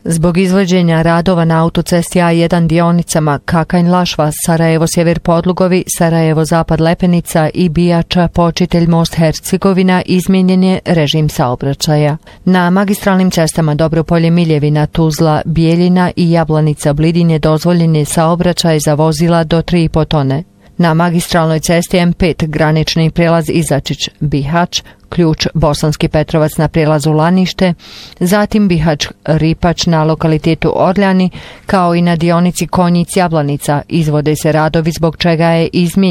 Zbog izvođenja radova na autocesti A1 dionicama Kakanj-Lašva, Sarajevo-Sjever Podlugovi, Sarajevo-Zapad Lepenica i Bijača Počitelj Most Hercegovina izmijenjen je režim saobraćaja. Na magistralnim cestama Dobropolje Miljevina, Tuzla, Bijeljina i Jablanica Blidin je dozvoljen je saobraćaj za vozila do 3,5 tone. Na magistralnoj cesti M5 granični prijelaz Izačić Bihać, Ključ Bosanski Petrovac na prijelazu Lanište, zatim Bihać Ripač na lokalitetu Orljani, kao i na dionici Konjic Jablanica izvode se radovi zbog čega je izmijenjen